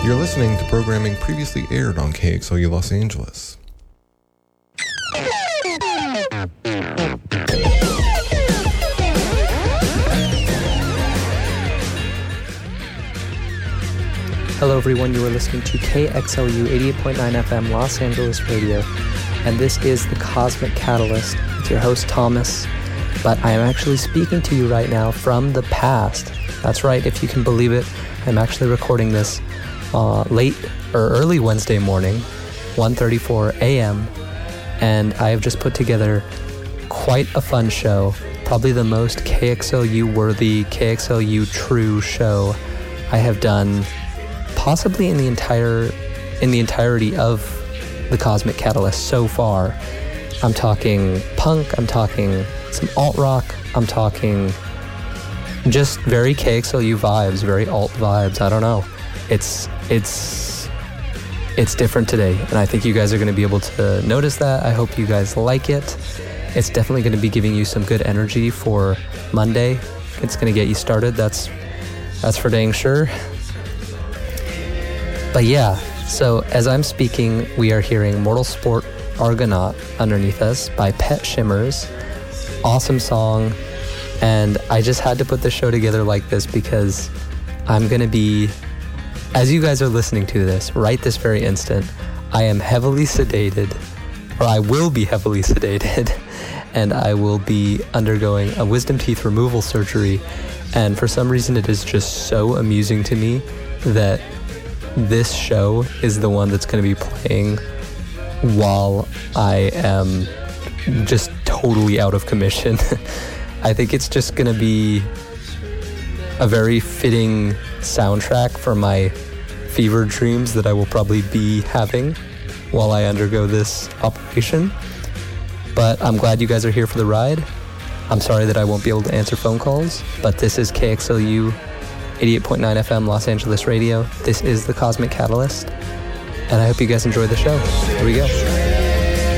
You're listening to programming previously aired on KXLU Los Angeles. Hello everyone, you are listening to KXLU 88.9 FM Los Angeles Radio, and this is The Cosmic Catalyst. It's your host Thomas, but I am actually speaking to you right now from the past. That's right, if you can believe it, I'm actually recording this late or early Wednesday morning, 1:34 a.m., and I have just put together quite a fun show, probably the most KXLU-worthy, KXLU-true show I have done possibly in the entirety of the Cosmic Catalyst so far. I'm talking punk, I'm talking some alt-rock, I'm talking just very KXLU vibes, very alt vibes. I don't know. It's different today, and I think you guys are going to be able to notice that. I hope you guys like it. It's definitely going to be giving you some good energy for Monday. It's going to get you started. That's for dang sure. But yeah, so as I'm speaking, we are hearing Mortal Sport Argonaut underneath us by Pet Shimmers. Awesome song. And I just had to put the show together like this because I'm going to be, as you guys are listening to this, right this very instant, I am heavily sedated, or I will be heavily sedated, and I will be undergoing a wisdom teeth removal surgery. And for some reason, it is just so amusing to me that this show is the one that's going to be playing while I am just totally out of commission. I think it's just going to be a very fitting soundtrack for my fever dreams that I will probably be having while I undergo this operation. But I'm glad you guys are here for the ride. I'm sorry that I won't be able to answer phone calls, but this is KXLU 88.9 FM Los Angeles Radio. This is The Cosmic Catalyst, and I hope you guys enjoy the show. Here we go.